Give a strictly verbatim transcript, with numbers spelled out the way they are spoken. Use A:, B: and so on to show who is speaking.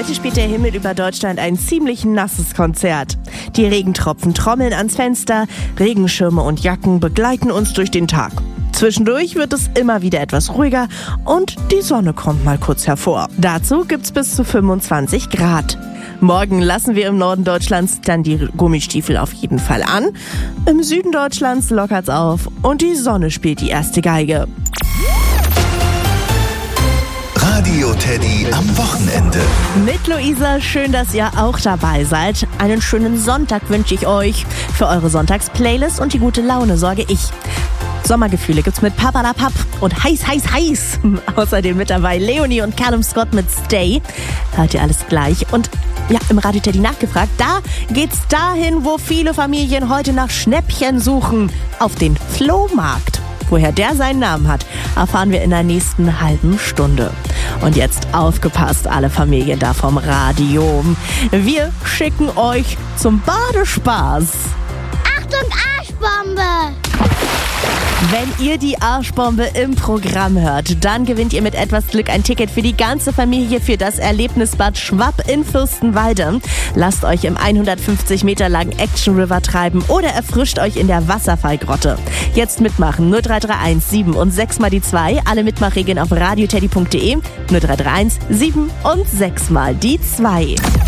A: Heute spielt der Himmel über Deutschland ein ziemlich nasses Konzert. Die Regentropfen trommeln ans Fenster, Regenschirme und Jacken begleiten uns durch den Tag. Zwischendurch wird es immer wieder etwas ruhiger und die Sonne kommt mal kurz hervor. Dazu gibt's bis zu fünfundzwanzig Grad. Morgen lassen wir im Norden Deutschlands dann die Gummistiefel auf jeden Fall an. Im Süden Deutschlands lockert's auf und die Sonne spielt die erste Geige.
B: Radio Teddy am Wochenende.
A: Mit Luisa, schön, dass ihr auch dabei seid. Einen schönen Sonntag wünsche ich euch. Für eure Sonntags-Playlist und die gute Laune sorge ich. Sommergefühle gibt's mit Papalapap und heiß, heiß, heiß. Außerdem mit dabei Leonie und Callum Scott mit Stay. Hört ihr alles gleich. Und ja, im Radio Teddy nachgefragt, da geht's dahin, wo viele Familien heute nach Schnäppchen suchen. Auf den Flohmarkt. Woher der seinen Namen hat, erfahren wir in der nächsten halben Stunde. Und jetzt aufgepasst, alle Familien da vom Radio. Wir schicken euch zum Badespaß.
C: Achtung, Arschbombe!
A: Wenn ihr die Arschbombe im Programm hört, dann gewinnt ihr mit etwas Glück ein Ticket für die ganze Familie für das Erlebnisbad Schwapp in Fürstenwalde. Lasst euch im hundertfünfzig Meter langen Action River treiben oder erfrischt euch in der Wasserfallgrotte. Jetzt mitmachen, null drei drei eins sieben und sechs mal die zwei. Alle Mitmachregeln auf radioteddy punkt de, null drei drei eins sieben und sechs mal die zwei.